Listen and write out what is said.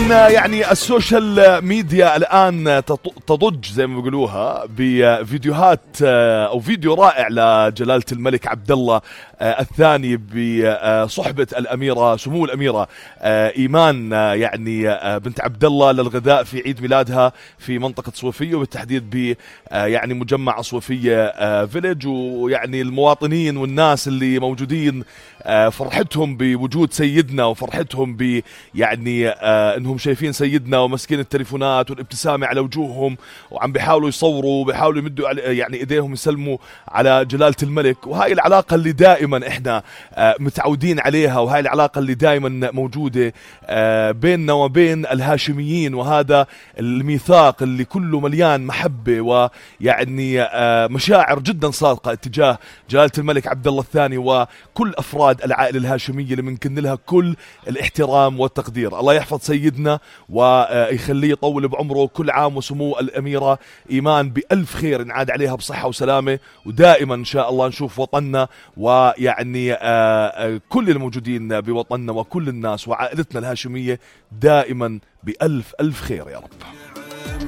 يعني السوشيال ميديا الآن تضج زي ما بيقولوها بفيديوهات أو فيديو رائع لجلالة الملك عبد الله الثاني بصحبة الأميرة سمو الأميرة إيمان يعني بنت عبد الله للغداء في عيد ميلادها في منطقة صوفية، وبالتحديد ب يعني مجمع صوفية فيلج. ويعني المواطنين والناس اللي موجودين فرحتهم بوجود سيدنا، وفرحتهم ب يعني انهم شايفين سيدنا ومسكين التليفونات والابتسامة على وجوههم، وعم بيحاولوا يصوروا وبيحاولوا يمدوا يعني ايديهم يسلموا على جلالة الملك. وهاي العلاقة اللي دائما احنا متعودين عليها، وهاي العلاقة اللي دائما موجودة بيننا وبين الهاشميين، وهذا الميثاق اللي كله مليان محبة ويعني مشاعر جدا صادقة اتجاه جلالة الملك عبد الله الثاني وكل افراد العائلة الهاشمية اللي بنكن لها كل الاحترام والتقدير. الله يحفظ سيدنا ويخليه يطول بعمره. كل عام وسمو الأميرة إيمان بألف خير، نعاد عليها بصحة وسلامة، ودائما إن شاء الله نشوف وطننا ويعني كل الموجودين بوطننا وكل الناس وعائلتنا الهاشمية دائما بألف ألف خير يا رب.